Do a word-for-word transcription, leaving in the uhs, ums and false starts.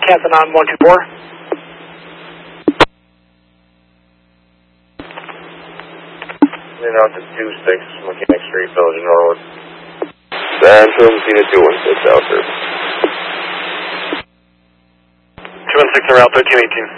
Captain on one two four. Then out to two six, Mechanic Street, Village of Norwood. Central, Messina two one six, out there. two one six, route thirteen eighteen.